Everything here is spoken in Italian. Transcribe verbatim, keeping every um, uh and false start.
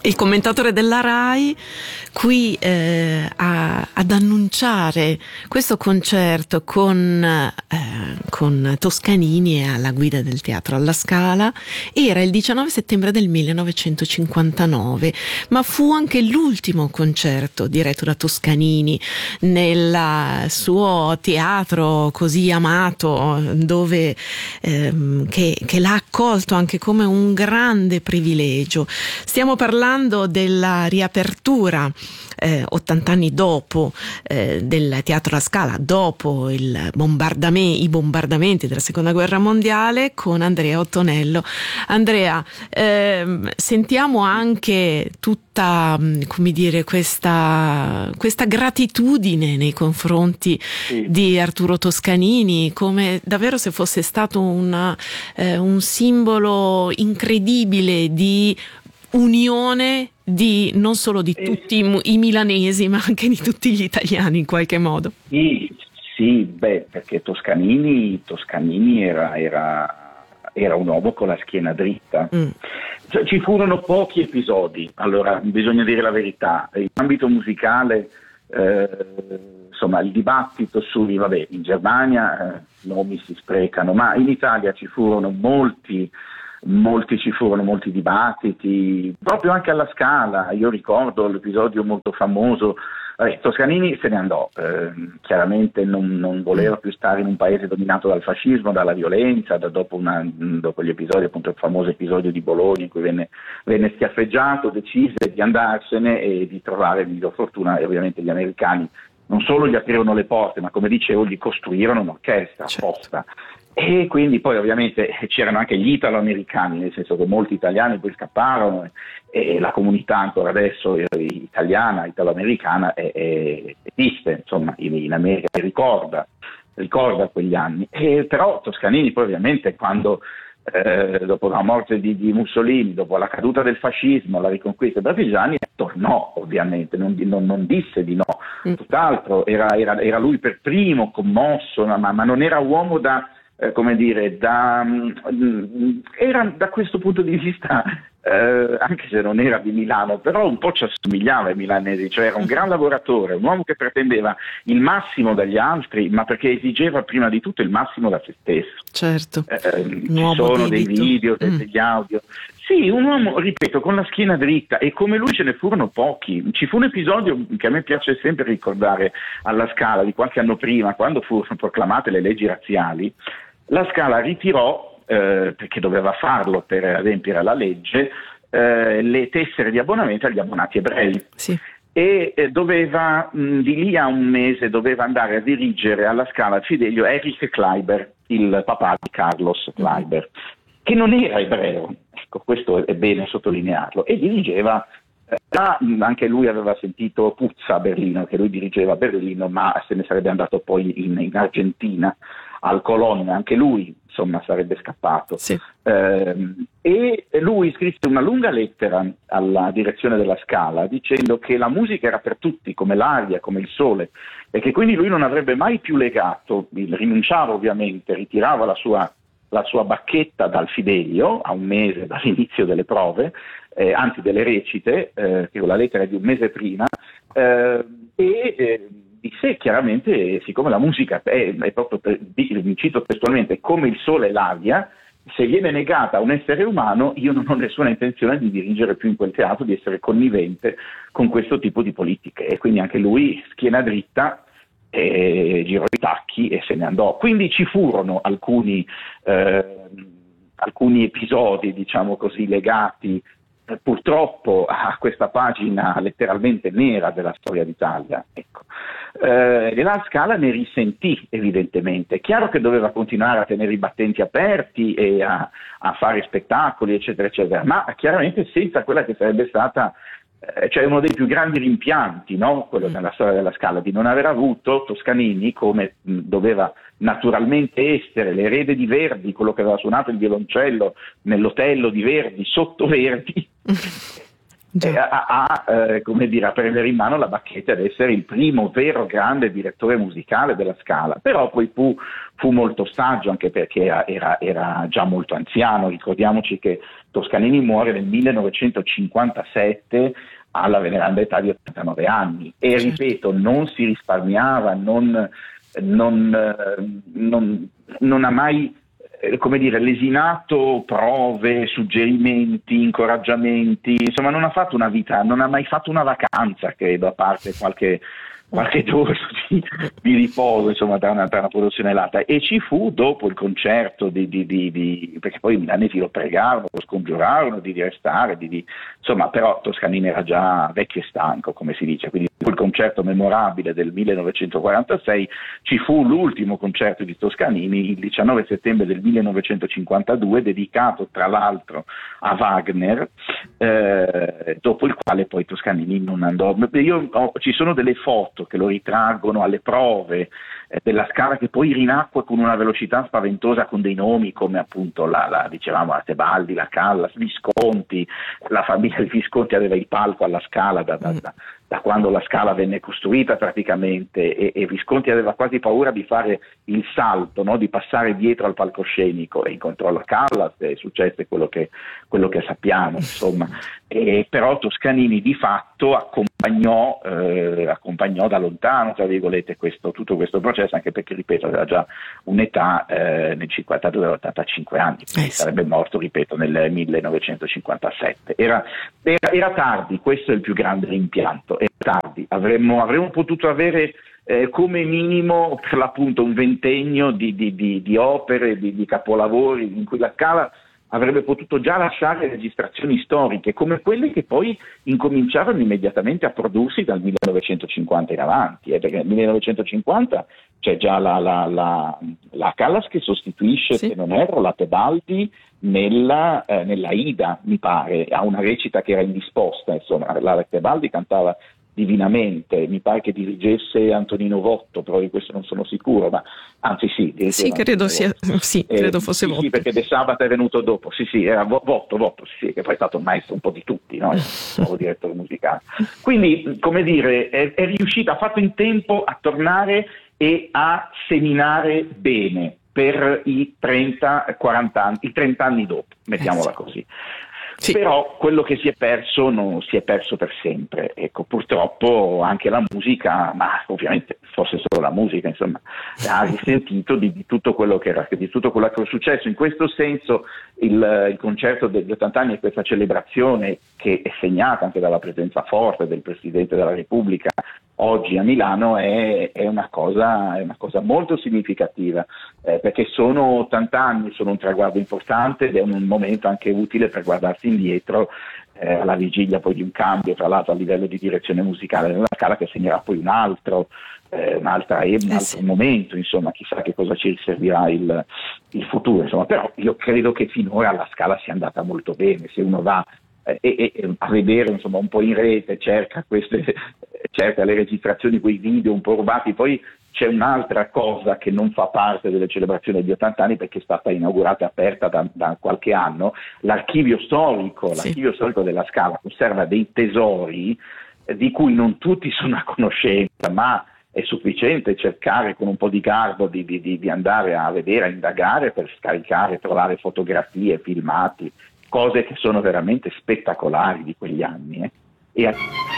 il commentatore della RAI qui eh, a, ad annunciare questo concerto con, eh, con Toscanini e alla guida del Teatro alla Scala era il diciannove settembre del millenovecentocinquantanove, ma fu anche l'ultimo concerto diretto da Toscanini nel suo teatro così amato, dove ehm, che, che l'ha accolto anche come un grande privilegio. Stiamo parlando della riapertura eh, ottanta anni dopo eh, del Teatro alla Scala, dopo il bombardame- i bombardamenti della Seconda Guerra Mondiale, con Andrea Ottonello. Andrea, ehm, sentiamo anche tutta, come dire, questa, questa gratitudine nei confronti Sì. di Arturo Toscanini, come davvero se fosse stato una, eh, un simbolo incredibile di unione di non solo di tutti i, i milanesi, ma anche di tutti gli italiani in qualche modo. Sì, sì, beh, perché Toscanini, Toscanini era, era, era un uomo con la schiena dritta. Mm. Cioè, ci furono pochi episodi, allora bisogna dire la verità. In ambito musicale, eh, insomma, il dibattito su, vabbè, in Germania eh, nomi si sprecano, ma in Italia ci furono molti Molti ci furono molti dibattiti, proprio anche alla Scala. Io ricordo l'episodio molto famoso, eh, Toscanini se ne andò, eh, chiaramente non, non voleva più stare in un paese dominato dal fascismo, dalla violenza, da dopo, una, dopo gli episodi, appunto il famoso episodio di Bologna in cui venne, venne schiaffeggiato, decise di andarsene e di trovare miglior fortuna, e ovviamente gli americani non solo gli aprirono le porte, ma come dicevo gli costruirono un'orchestra apposta. E quindi poi ovviamente c'erano anche gli italo-americani, nel senso che molti italiani poi scapparono e la comunità ancora adesso italiana, italo-americana è, è, esiste, insomma, in, in America ricorda, ricorda quegli anni. E però Toscanini poi ovviamente quando eh, dopo la morte di, di Mussolini, dopo la caduta del fascismo, la riconquista dei partigiani, tornò ovviamente, non, non, non disse di no, mm. tutt'altro, era, era, era lui per primo commosso, ma, ma non era uomo da... Eh, come dire, da, mh, era da questo punto di vista, eh, anche se non era di Milano, però un po' ci assomigliava ai milanesi, cioè era un gran lavoratore, un uomo che pretendeva il massimo dagli altri, ma perché esigeva prima di tutto il massimo da se stesso. Certo. Eh, ci sono dei video, mm. degli audio. Sì, un uomo, ripeto, con la schiena dritta, e come lui ce ne furono pochi. Ci fu un episodio che a me piace sempre ricordare alla Scala di qualche anno prima, quando furono proclamate le leggi razziali. La Scala ritirò, eh, perché doveva farlo per adempiere alla legge, eh, le tessere di abbonamento agli abbonati ebrei. Sì. E eh, doveva, mh, di lì a un mese, doveva andare a dirigere alla Scala Fidelio Erich Kleiber, il papà di Carlos Kleiber, mm. che non era ebreo, ecco, questo è bene sottolinearlo, e dirigeva, eh, anche lui aveva sentito puzza a Berlino, che lui dirigeva a Berlino, ma se ne sarebbe andato poi in, in Argentina, al Colonia, anche lui insomma sarebbe scappato. Sì. Eh, e lui scrisse una lunga lettera alla direzione della Scala dicendo che la musica era per tutti, come l'aria, come il sole, e che quindi lui non avrebbe mai più legato, rinunciava ovviamente, ritirava la sua, la sua bacchetta dal Fidelio a un mese dall'inizio delle prove, eh, anzi delle recite, eh, che la lettera è di un mese prima, eh, e eh, di sé chiaramente, siccome la musica è, è proprio, per, vi cito testualmente, come il sole e l'aria, se viene negata a un essere umano, io non ho nessuna intenzione di dirigere più in quel teatro, di essere connivente con questo tipo di politiche. E quindi anche lui, schiena dritta, e girò i tacchi e se ne andò. Quindi ci furono alcuni, eh, alcuni episodi, diciamo così, legati eh, purtroppo a questa pagina letteralmente nera della storia d'Italia. Ecco. Eh, la Scala ne risentì evidentemente. È chiaro che doveva continuare a tenere i battenti aperti e a, a fare spettacoli, eccetera, eccetera, ma chiaramente senza quella che sarebbe stata, eh, cioè uno dei più grandi rimpianti, no? Quello nella storia della Scala, di non aver avuto Toscanini, come mh, doveva naturalmente essere l'erede di Verdi, quello che aveva suonato il violoncello nell'hotello di Verdi, sotto Verdi, a, a, a eh, come dire, a prendere in mano la bacchetta ed essere il primo vero grande direttore musicale della Scala. Però poi fu, fu molto saggio, anche perché era, era, era già molto anziano. Ricordiamoci che Toscanini muore nel millenovecentocinquantasette alla veneranda età di ottantanove anni e ripeto, non si risparmiava, non, non, non, non ha mai eh, come dire, lesinato prove, suggerimenti, incoraggiamenti, insomma non ha fatto una vita, non ha mai fatto una vacanza, credo, a parte qualche qualche giorno di, di riposo, insomma, tra una, tra una produzione e l'altra. E ci fu dopo il concerto di, di, di, di perché poi i milanesi lo pregarono, lo scongiurarono di restare, di, di, insomma, però Toscanini era già vecchio e stanco, come si dice, quindi dopo il concerto memorabile del millenovecentoquarantasei ci fu l'ultimo concerto di Toscanini il diciannove settembre del millenovecentocinquantadue, dedicato tra l'altro a Wagner, eh, dopo il quale poi Toscanini non andò. Io ho, ci sono delle foto che lo ritraggono alle prove eh, della Scala, che poi rinacque con una velocità spaventosa, con dei nomi come appunto la, la dicevamo la Tebaldi, la Callas, Visconti. La famiglia di Visconti aveva il palco alla Scala da, da, da, da quando la Scala venne costruita praticamente, e, e Visconti aveva quasi paura di fare il salto, no? Di passare dietro al palcoscenico, e incontrò la Callas e è successo quello che, quello che sappiamo, insomma. E però Toscanini di fatto accompagnò, eh, accompagnò da lontano, tra virgolette, questo, tutto questo processo, anche perché, ripeto, aveva già un'età eh, nel cinquantadue, aveva ottantacinque anni, quindi eh sì. Sarebbe morto, ripeto, nel millenovecentocinquantasette. Era, era, era tardi, questo è il più grande rimpianto, era tardi, avremmo, avremmo potuto avere eh, come minimo per l'appunto un ventennio di, di, di, di opere, di, di capolavori in cui la Scala avrebbe potuto già lasciare registrazioni storiche come quelle che poi incominciarono immediatamente a prodursi dal millenovecentocinquanta in avanti, eh, perché nel millenovecentocinquanta c'è già la, la, la, la Callas che sostituisce, sì. Se non erro, la Tebaldi nella, eh, nella Ida, mi pare, ha una recita che era indisposta, insomma, la Tebaldi cantava divinamente, mi pare che dirigesse Antonino Votto, però di questo non sono sicuro, ma anzi sì, sì credo, sia, sì, credo fosse eh, Votto. Sì, perché De Sabato è venuto dopo, sì sì, era Votto, Votto, sì, che poi è stato un maestro un po' di tutti, no? Il nuovo direttore musicale. Quindi, come dire, è, è riuscita, ha fatto in tempo a tornare e a seminare bene per i trenta quaranta anni, i trenta anni dopo, mettiamola eh sì. così. Sì. Però quello che si è perso non si è perso per sempre, ecco, purtroppo anche la musica, ma ovviamente fosse solo la musica, insomma, ha risentito di, di tutto quello che era, di tutto quello che è successo. In questo senso il, il concerto degli ottanta anni è questa celebrazione che è segnata anche dalla presenza forte del Presidente della Repubblica oggi a Milano, è, è, una, cosa, è una cosa molto significativa, eh, perché sono ottanta anni, sono un traguardo importante ed è un momento anche utile per guardarsi indietro eh, alla vigilia poi di un cambio, tra l'altro a livello di direzione musicale nella Scala, che segnerà poi un altro, eh, un'altra, un altro eh sì. momento, insomma, chissà che cosa ci riservirà il, il futuro, insomma. Però io credo che finora la Scala sia andata molto bene, se uno va E, e, e a vedere, insomma, un po' in rete, cerca queste, cerca le registrazioni, quei video un po' rubati. Poi c'è un'altra cosa che non fa parte delle celebrazioni di ottanta anni, perché è stata inaugurata e aperta da, da qualche anno, l'archivio storico, sì. l'archivio storico della Scala conserva dei tesori eh, di cui non tutti sono a conoscenza, ma è sufficiente cercare con un po' di garbo di, di, di andare a vedere, a indagare, per scaricare, trovare fotografie, filmati, cose che sono veramente spettacolari di quegli anni. Eh. E